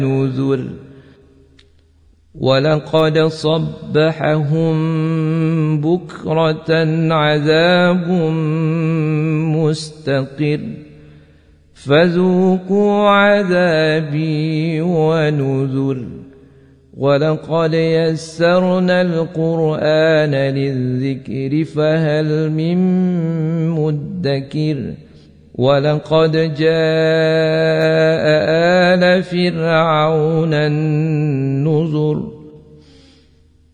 نذر ولقد صبحهم بكرة عذاب مستقر فذوقوا عذابي ونذر ولقد يسرنا القرآن للذكر فهل من مدكر ولقد جاء آل فرعون النذر